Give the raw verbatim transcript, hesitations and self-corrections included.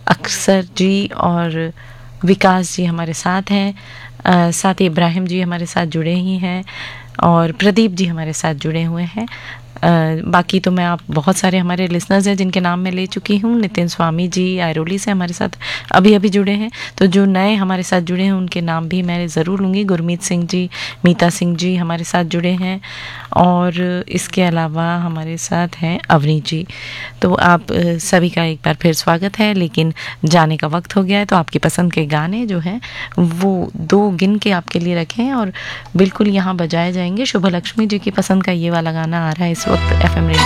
अक्सर जी और विकास जी हमारे साथ हैं, अ, साथ ही इब्राहिम जी हमारे साथ जुड़े ही हैं और प्रदीप जी हमारे साथ जुड़े हुए हैं। अ, बाकी तो मैं आप बहुत सारे हमारे लिसनर्स हैं जिनके नाम मैं ले चुकी हूँ। नितिन स्वामी जी आयरोली से हमारे साथ अभी अभी जुड़े हैं, तो जो नए हमारे साथ जुड़े हैं उनके नाम भी मैं ज़रूर लूँगी। गुरमीत सिंह जी, मीता सिंह जी हमारे साथ जुड़े हैं और इसके अलावा हमारे साथ हैं अवनी जी। तो आप अ, सभी का एक बार फिर स्वागत है, लेकिन जाने का वक्त हो गया है, तो आपकी पसंद के गाने जो हैं वो दो गिन के आपके लिए रखे हैं और बिल्कुल यहाँ बजाए जाएंगे। शुभ लक्ष्मी जी की पसंद का ये वाला गाना आ रहा है इस वक्त एफ एम